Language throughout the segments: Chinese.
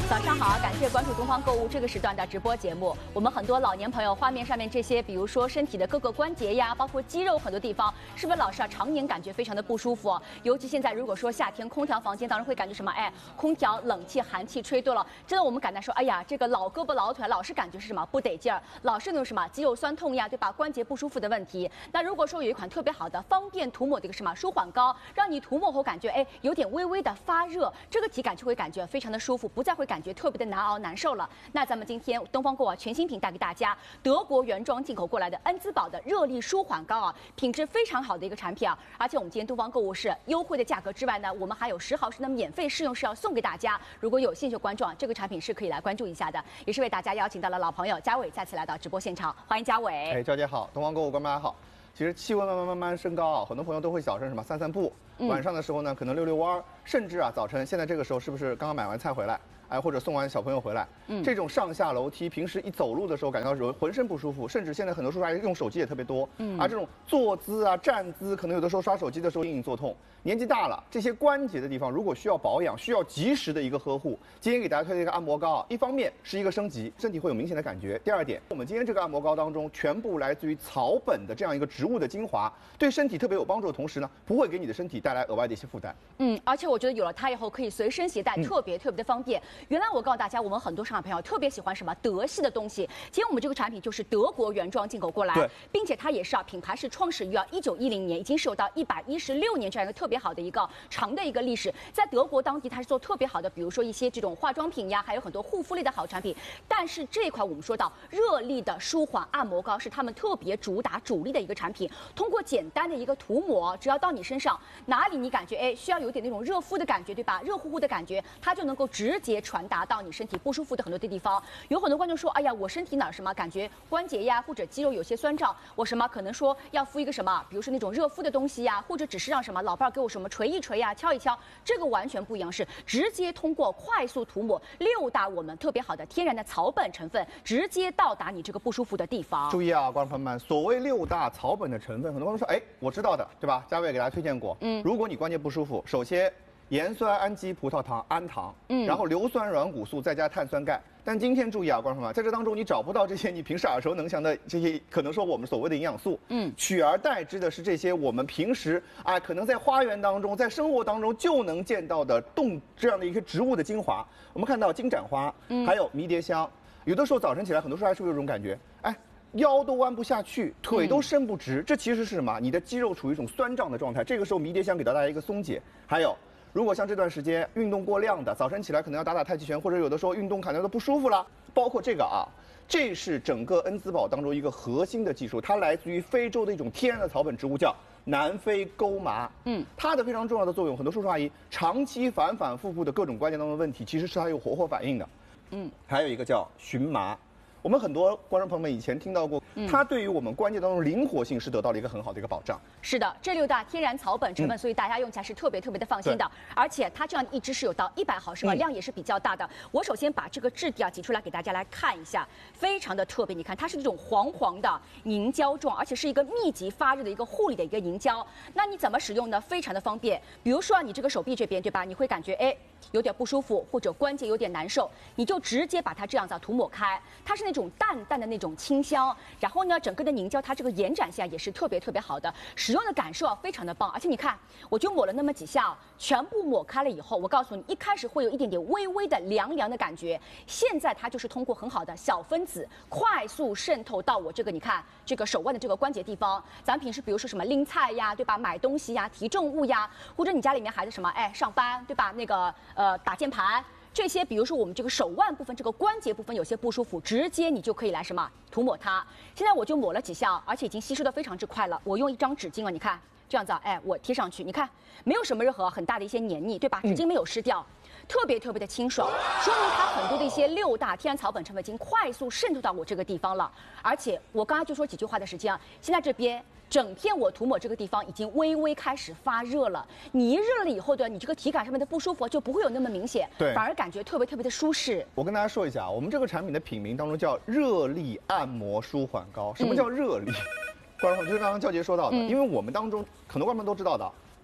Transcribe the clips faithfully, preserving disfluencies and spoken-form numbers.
早上好，感谢关注东方购物这个时段的直播节目。我们很多老年朋友，画面上面这些，比如说身体的各个关节呀，包括肌肉很多地方，是不是老是啊常年感觉非常的不舒服、啊？尤其现在如果说夏天空调房间当中会感觉什么？哎，空调冷气寒气吹多了，真的我们感叹说，哎呀，这个老胳膊老腿老是感觉是什么不得劲儿，老是那种什么肌肉酸痛呀，对吧？关节不舒服的问题。那如果说有一款特别好的方便涂抹的一个什么舒缓膏，让你涂抹后感觉哎有点微微的发热，这个体感就会感觉非常的舒服，不再会感觉特别的难熬难受了。那咱们今天东方购物啊全新品带给大家，德国原装进口过来的恩姿宝的热力舒缓膏啊，品质非常好的一个产品啊。而且我们今天东方购物是优惠的价格之外呢，我们还有十毫升的免费试用是要送给大家。如果有兴趣的观众啊，这个产品是可以来关注一下的。也是为大家邀请到了老朋友嘉伟再次来到直播现场，欢迎嘉伟。 哎，赵姐好，东方购物观众大家好。其实气温慢慢慢慢升高啊，很多朋友都会早晨什么散散步，嗯、晚上的时候呢可能遛遛弯，甚至啊早晨现在这个时候是不是刚刚买完菜回来？哎，或者送完小朋友回来，嗯，这种上下楼梯，平时一走路的时候感觉到浑身不舒服，甚至现在很多叔叔阿姨用手机也特别多，嗯，啊，这种坐姿啊、站姿，可能有的时候刷手机的时候隐隐作痛。年纪大了，这些关节的地方如果需要保养，需要及时的一个呵护，今天给大家推荐一个按摩膏啊，一方面是一个升级，身体会有明显的感觉；第二点，我们今天这个按摩膏当中全部来自于草本的这样一个植物的精华，对身体特别有帮助的同时呢，不会给你的身体带来额外的一些负担。 嗯，而且我觉得有了它以后可以随身携带，特别特别的方便。嗯、原来我告诉大家，我们很多上海朋友特别喜欢什么德系的东西，其实我们这个产品就是德国原装进口过来，并且它也是啊，品牌是创始于啊一九一零年，已经是有到一百一十六年这样一个特别好的一个长的一个历史。在德国当地，它是做特别好的，比如说一些这种化妆品呀，还有很多护肤类的好产品。但是这一块我们说到热力的舒缓按摩膏是他们特别主打主力的一个产品，通过简单的一个涂抹，只要到你身上哪里你感觉哎需要有点那种热敷的感觉，对吧？热乎乎的感觉，它就能够直接传达到你身体不舒服的很多的地方。有很多观众说，哎呀，我身体哪儿什么感觉关节呀或者肌肉有些酸胀，我什么可能说要敷一个什么，比如说那种热敷的东西呀，或者只是让什么老伴儿给我什么捶一捶呀、敲一敲，这个完全不一样，是直接通过快速涂抹六大我们特别好的天然的草本成分，直接到达你这个不舒服的地方。 注意啊，观众朋友们，所谓六大草本的成分，很多观众说，哎，我知道的，对吧？嘉伟给大家推荐过，嗯，如果你关节不舒服，首先盐酸氨基葡萄糖氨糖，嗯，然后硫酸软骨素再加碳酸钙。但今天注意啊，观众朋友们，在这当中你找不到这些你平时耳熟能详的这些，可能说我们所谓的营养素，嗯，取而代之的是这些我们平时啊，可能在花园当中，在生活当中就能见到的动这样的一些植物的精华。我们看到金盏花，嗯，还有迷迭香，有的时候早晨起来，很多时候还是会有这种感觉，哎。腰都弯不下去，腿都伸不直，嗯、这其实是什么？你的肌肉处于一种酸胀的状态。这个时候迷迭香给到大家一个松解。还有，如果像这段时间运动过量的，早晨起来可能要打打太极拳，或者有的时候运动感觉到不舒服了，包括这个啊，这是整个恩姿宝当中一个核心的技术，它来自于非洲的一种天然的草本植物，叫南非钩麻。嗯，它的非常重要的作用，很多叔叔阿姨长期反反复复的各种关节当中的问题，其实是它有活活反应的。嗯，还有一个叫荨麻。我们很多观众朋友们以前听到过，嗯、它对于我们关节当中灵活性是得到了一个很好的一个保障。 是的，这六大天然草本成分，嗯、所以大家用起来是特别特别的放心的。而且它这样一支是有到一百毫升啊，嗯、量也是比较大的。我首先把这个质地啊挤出来给大家来看一下，非常的特别。你看，它是这种黄黄的凝胶状，而且是一个密集发热的一个护理的一个凝胶。那你怎么使用呢？非常的方便。比如说你这个手臂这边，对吧？你会感觉哎有点不舒服，或者关节有点难受，你就直接把它这样子涂抹开，它是那种淡淡的那种清香，然后呢，整个的凝胶它这个延展性也是特别特别好的，使用的感受啊非常的棒。而且你看，我就抹了那么几下，全部抹开了以后，我告诉你，一开始会有一点点微微的凉凉的感觉，现在它就是通过很好的小分子快速渗透到我这个你看这个手腕的这个关节地方。咱平时比如说什么拎菜呀，对吧？买东西呀，提重物呀，或者你家里面孩子什么哎上班，对吧？那个呃打键盘。这些，比如说我们这个手腕部分、这个关节部分有些不舒服，直接你就可以来什么涂抹它。现在我就抹了几下，而且已经吸收的非常之快了。我用一张纸巾啊，你看这样子啊，哎，我贴上去，你看没有什么任何很大的一些黏腻，对吧？纸巾没有湿掉。嗯特别特别的清爽，说明它很多的一些六大天然草本成分已经快速渗透到我这个地方了。而且我刚刚就说几句话的时间啊，现在这边整片我涂抹这个地方已经微微开始发热了。你一热了以后，对，你这个体感上面的不舒服就不会有那么明显， 对， 反而感觉特别特别的舒适。 我跟大家说一下，我们这个产品的品名当中叫热力按摩舒缓膏。什么叫热力？观众朋友，就是刚刚教杰说到的，嗯、因为我们当中很多观众都知道的。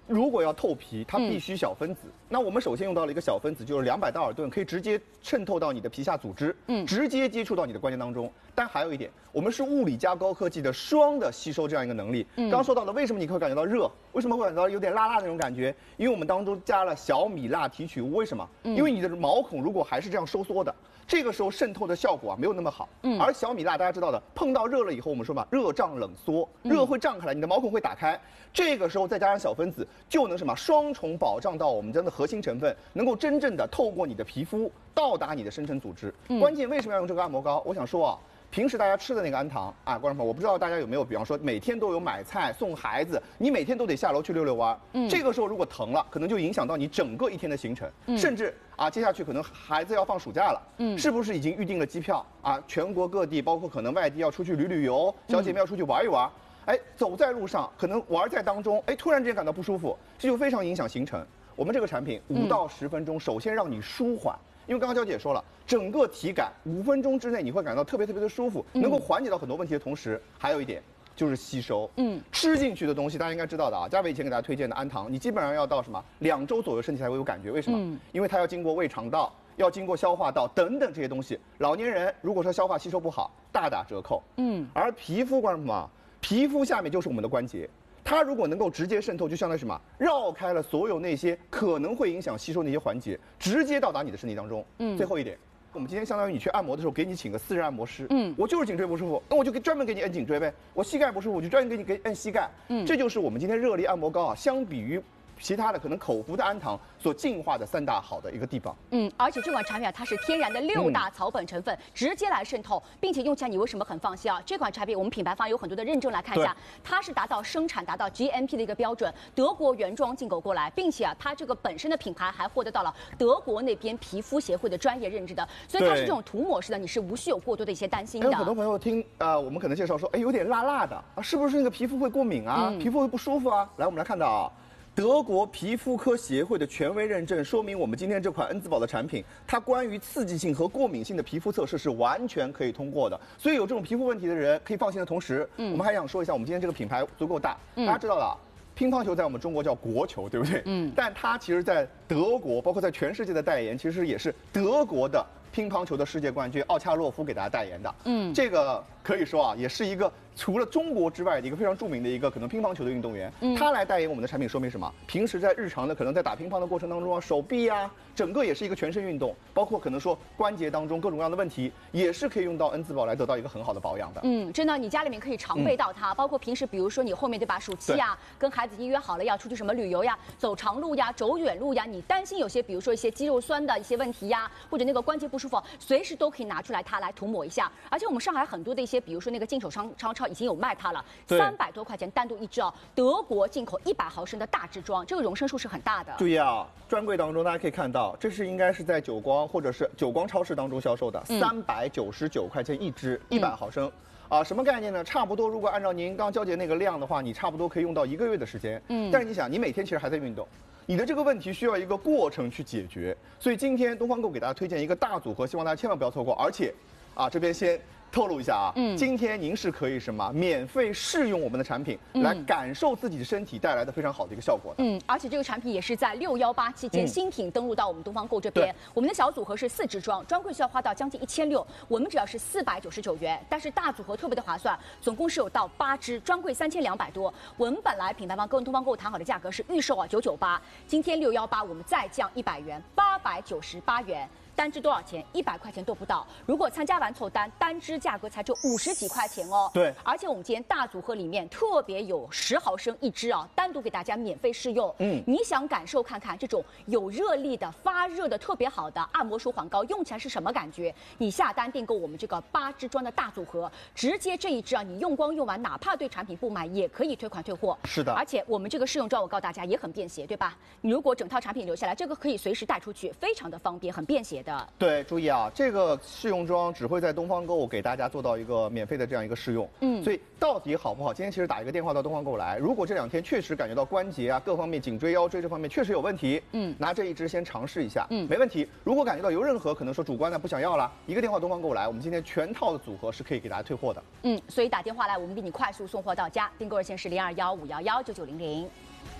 如果要透皮，它必须小分子。嗯、那我们首先用到了一个小分子，就是两百道尔顿，可以直接渗透到你的皮下组织，嗯，直接接触到你的关节当中。但还有一点，我们是物理加高科技的双的吸收这样一个能力。嗯，刚刚说到的，为什么你会感觉到热？为什么会感觉到有点辣辣那种感觉？因为我们当中加了小米辣提取物。为什么？嗯、因为你的毛孔如果还是这样收缩的，这个时候渗透的效果啊没有那么好。嗯，而小米辣大家知道的，碰到热了以后，我们说嘛，热胀冷缩，热会胀开来，你的毛孔会打开。这个时候再加上小分子，就能什么双重保障到我们真的核心成分，能够真正的透过你的皮肤到达你的深层组织。嗯、关键为什么要用这个按摩膏？我想说啊，平时大家吃的那个氨糖啊，观众朋友，我不知道大家有没有，比方说每天都有买菜送孩子，你每天都得下楼去溜溜弯。嗯，这个时候如果疼了，可能就影响到你整个一天的行程，嗯、甚至啊，接下去可能孩子要放暑假了，嗯，是不是已经预定了机票啊？全国各地，包括可能外地要出去旅旅游，小姐妹要出去玩一玩。哎，走在路上，可能玩在当中，哎，突然之间感到不舒服，这就非常影响行程。我们这个产品五到十分钟，首先让你舒缓，因为刚刚娇姐也说了，整个体感五分钟之内你会感到特别特别的舒服，能够缓解到很多问题的同时，还有一点就是吸收。嗯，吃进去的东西大家应该知道的啊，嘉伟以前给大家推荐的氨糖，你基本上要到什么两周左右身体才会有感觉，为什么？嗯、因为它要经过胃肠道。要经过消化道等等这些东西，老年人如果说消化吸收不好，大打折扣。嗯，而皮肤观众朋友，皮肤下面就是我们的关节，它如果能够直接渗透，就相当于什么，绕开了所有那些可能会影响吸收那些环节，直接到达你的身体当中。嗯，最后一点，我们今天相当于你去按摩的时候，给你请个私人按摩师。嗯，我就是颈椎不舒服，那我就给专门给你摁颈椎呗。我膝盖不舒服，我就专门给你给摁膝盖。嗯，这就是我们今天热力按摩膏啊，相比于其他的可能口服的氨糖所进化的三大好的一个地方。 嗯，而且这款产品啊，它是天然的六大草本成分，嗯、直接来渗透，并且用起来你为什么很放心啊？这款产品我们品牌方有很多的认证，来看一下，它是达到生产达到 G M P 的一个标准，德国原装进口过来，并且啊，它这个本身的品牌还获得到了德国那边皮肤协会的专业认证的，所以它是这种涂抹式的，你是无需有过多的一些担心的。 有很多朋友听呃，我们可能介绍说，哎，有点辣辣的啊，是不是那个皮肤会过敏啊？嗯、皮肤会不舒服啊？来，我们来看到啊。德国皮肤科协会的权威认证，说明我们今天这款恩滋宝的产品，它关于刺激性和过敏性的皮肤测试是完全可以通过的。所以有这种皮肤问题的人可以放心的同时，嗯，我们还想说一下，我们今天这个品牌足够大，嗯、大家知道了，乒乓球在我们中国叫国球，对不对？嗯，但它其实在德国，包括在全世界的代言，其实也是德国的乒乓球的世界冠军奥恰洛夫给大家代言的。嗯，这个可以说啊，也是一个除了中国之外的一个非常著名的一个可能乒乓球的运动员。嗯，他来代言我们的产品，说明什么？平时在日常的可能在打乒乓的过程当中啊，手臂啊，整个也是一个全身运动，包括可能说关节当中各种各样的问题，也是可以用到恩滋宝来得到一个很好的保养的。 嗯，真的，你家里面可以常备到它，嗯、包括平时比如说你后面对吧，暑期呀，跟孩子已经约好了要出去什么旅游呀，走长路呀，走远路呀，你担心有些比如说一些肌肉酸的一些问题呀，或者那个关节不舒服，随时都可以拿出来它来涂抹一下。而且我们上海很多的一些，比如说那个进口商商超已经有卖它了，三百多块钱单独一支哦，德国进口一百毫升的大支装，这个容升数是很大的。 注意啊，专柜当中大家可以看到，这是应该是在久光或者是久光超市当中销售的，三百九十九块钱一支，一百毫升。啊，什么概念呢？差不多，如果按照您刚交姐那个量的话，你差不多可以用到一个月的时间。嗯，但是你想，你每天其实还在运动，你的这个问题需要一个过程去解决。所以今天东方购给大家推荐一个大组合，希望大家千万不要错过。而且，啊，这边先透露一下啊，嗯，今天您是可以什么免费试用我们的产品，嗯、来感受自己的身体带来的非常好的一个效果的。 嗯，而且这个产品也是在六幺八期间新品登陆到我们东方购这边。嗯、我们的小组合是四支装，专柜需要花到将近一千六，我们只要是四百九十九元，但是大组合特别的划算，总共是有到八支，专柜三千两百多。我们本来品牌方跟东方购谈好的价格是预售啊九九八，今天六幺八我们再降一百元，八百九十八元。单支多少钱？一百块钱都不到。如果参加完凑单，单支价格才就五十几块钱哦。 对， 而且我们今天大组合里面特别有十毫升一支啊，单独给大家免费试用。嗯，你想感受看看这种有热力的、发热的特别好的按摩舒缓膏用起来是什么感觉？你下单订购我们这个八支装的大组合，直接这一支啊，你用光用完，哪怕对产品不买也可以退款退货。 是的， 而且我们这个试用装我告诉大家也很便携，对吧？你如果整套产品留下来，这个可以随时带出去，非常的方便，很便携。 对，注意啊，这个试用装只会在东方购给大家做到一个免费的这样一个试用。嗯，所以到底好不好？今天其实打一个电话到东方购来，如果这两天确实感觉到关节啊各方面、颈椎、腰椎这方面确实有问题，嗯，拿这一支先尝试一下，嗯，没问题。如果感觉到有任何可能说主观的不想要了，一个电话东方购来，我们今天全套的组合是可以给大家退货的。 嗯，所以打电话来，我们给你快速送货到家。订购热线是零二幺五幺幺九九零零。